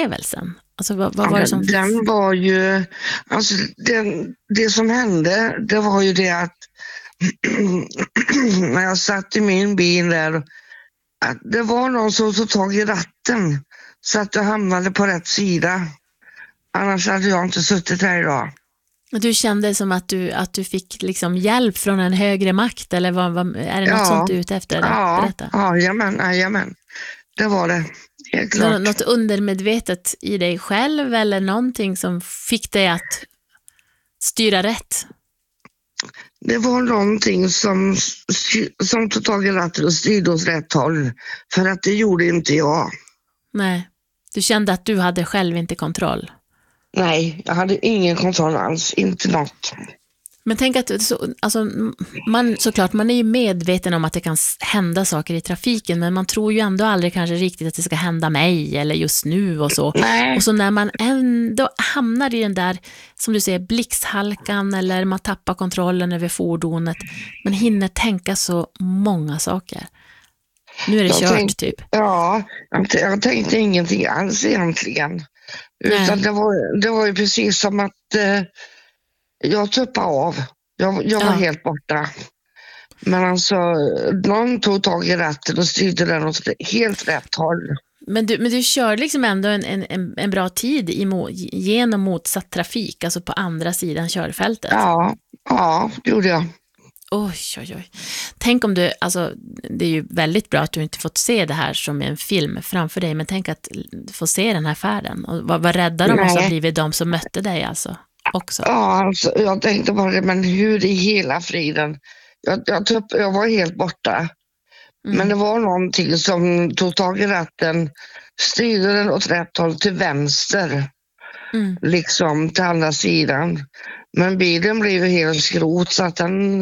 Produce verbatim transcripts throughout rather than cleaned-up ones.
upplevelsen? Alltså vad, vad var det som... Den var ju, alltså den, det som hände, det var ju det att när jag satt i min bil där, att det var någon som tog tag i ratten så att jag hamnade på rätt sida. Annars hade jag inte suttit här idag. Du kände som att du, att du fick liksom hjälp från en högre makt, eller vad, vad, är det något Ja. sånt du är ute efter? Ja, Berätta. ja, jajamän, jajamän. Det var det, helt klart. Nå- något undermedvetet i dig själv eller någonting som fick dig att styra rätt? Det var någonting som, som tog tag i ratten och styrde åt rätt håll. För att det gjorde inte jag. Nej, du kände att du hade själv inte kontroll. Nej, jag hade ingen kontroll alls, inte något. Men tänk att så, alltså, man, såklart, man är ju medveten om att det kan hända saker i trafiken, men man tror ju ändå aldrig kanske riktigt att det ska hända mig eller just nu och så. Nej. Och så när man ändå hamnar i den där, som du säger, blixthalkan, eller man tappar kontrollen över fordonet, man hinner tänka så många saker. Nu är det Jag kört tänk, typ. Ja, jag, jag tänkte ingenting alls egentligen. Utan det var, det var ju precis som att eh, jag tuppade av. Jag, jag var Ja. helt borta. Men alltså, någon tog tag i ratten och styrde den åt helt rätt håll. Men du, men du kör liksom ändå en, en, en bra tid i, genom motsatt trafik, alltså på andra sidan körfältet. Ja, ja, det gjorde jag. Oj, oj, oj. Tänk om du, alltså det är ju väldigt bra att du inte fått se det här som en film framför dig, men tänk att få se den här färden. Och vad, vad rädda de måste ha blivit, de som mötte dig alltså också. Ja, alltså, jag tänkte bara det, men hur i hela friden? Jag, jag, typ, jag var helt borta. Mm. Men det var någonting som tog tag i ratten, styrde den åt rätt håll till vänster. Mm. Liksom till andra sidan. Men bilen blev ju helt skrot så att den,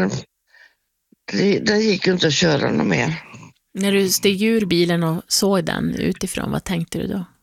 det, det gick ju inte att köra något mer. När du steg ur bilen och såg den utifrån, vad tänkte du då?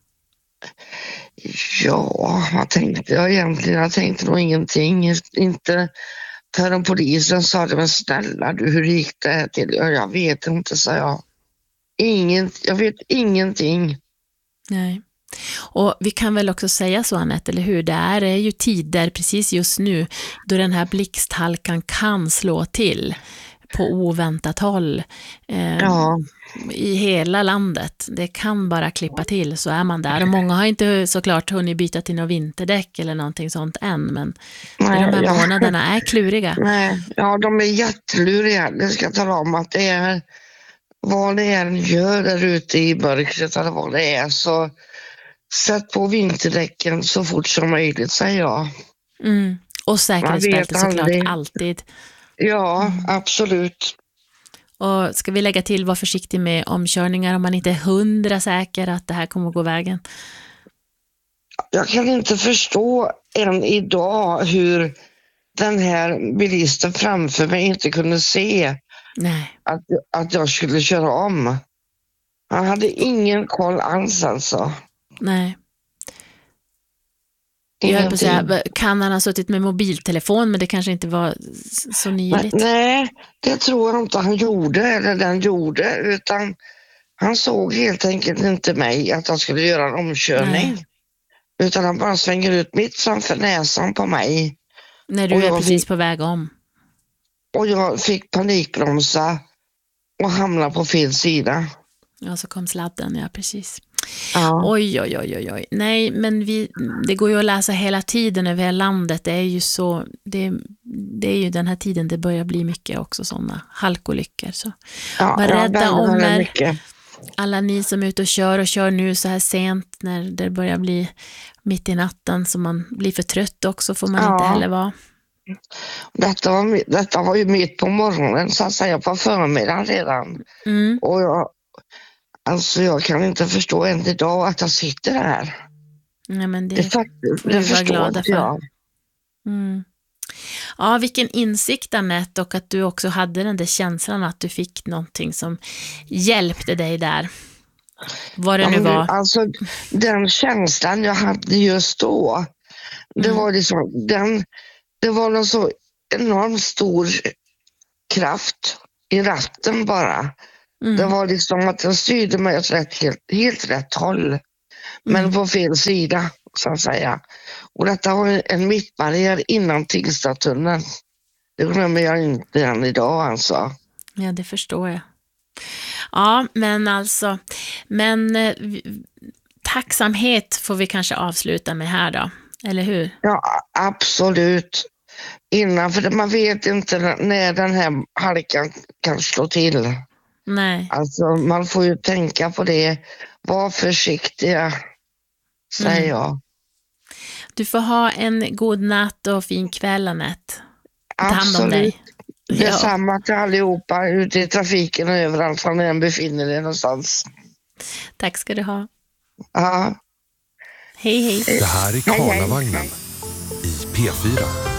Ja, vad tänkte jag egentligen? Jag tänkte nog ingenting. Inte förrän polisen sa det, men snälla du, hur gick det här till? Ja, jag vet inte, sa jag. Ingen, jag vet ingenting. Nej. Och vi kan väl också säga så, Anette, eller hur? Det är ju tider precis just nu då den här blixthalkan kan slå till på oväntat håll eh, ja. i hela landet. Det kan bara klippa till, så är man där. Och många har inte såklart hunnit byta till några vinterdäck eller någonting sånt än, men Nej, de här ja. månaderna är kluriga. Nej, ja, de är jätteluriga. Det ska tala om att det är vad det än gör där ute i mörkret eller vad det är, så sätt på vinterdäcken så fort som möjligt, säger jag. Mm. Och säkerhetsbälte såklart alltid. Ja, mm. absolut. Och ska vi lägga till, var försiktig med omkörningar om man inte är hundra säker att det här kommer att gå vägen? Jag kan inte förstå än idag hur den här bilisten framför mig inte kunde se Nej. Att, att jag skulle köra om. Han hade ingen koll alls alltså. Nej. Jag höll på att säga, kan han ha suttit med mobiltelefon, men det kanske inte var så nyligt. Nej, det tror jag inte han gjorde, eller den gjorde, utan han såg helt enkelt inte mig att jag skulle göra en omkörning. Nej. Utan han bara svänger ut mitt framför näsan på mig. När du är precis fick, på väg om. Och jag fick panikbromsa och hamna på fel sida. Ja, så kom sladden, ja precis. Ja. Oj, oj, oj, oj, oj. Nej, men vi, det går ju att läsa hela tiden över hela landet. Det är ju så, det, det är ju den här tiden det börjar bli mycket också sådana halkolyckor. Så ja, var rädda ja, om er. Mycket. Alla ni som är ute och kör och kör nu så här sent när det börjar bli mitt i natten, så man blir för trött också, får man ja. inte heller vara. Detta var, detta var ju mitt på morgonen, så att säga, på förmiddagen redan. Mm. Och jag Alltså jag kan inte förstå än idag att jag sitter här. Nej, men det, det, faktiskt, det förstår glada för. Jag. Mm. Ja, vilken insikt, Anette, och att du också hade den där känslan att du fick någonting som hjälpte dig där. Vad det ja, nu var. Alltså den känslan jag hade just då, det mm. var liksom, den, det var någon så enormt stor kraft i ratten bara. Mm. Det var liksom att den styrde mig åt rätt, helt, helt rätt håll. men Mm. på fel sida så att säga. Och detta var en mittbarriär innan Tingstadtunneln. Det glömmer jag inte än idag alltså. Ja, det förstår jag. Ja, men alltså, men eh, vi- tacksamhet får vi kanske avsluta med här då, eller hur? Ja, absolut. Innan, för man vet inte när den här halkan kan slå till. Nej. Alltså man får ju tänka på det. Var försiktiga, säger Mm. jag. Du får ha en god natt och fin kväll, Anette. Ta hand om Absolut. dig. Ja, Detsamma till allihopa ute i trafiken och överallt var ni än befinner er någonstans. tack ska du ha. Ja. Hej, hej. Det här är Hej, hej. Karlavagnen i P fyra.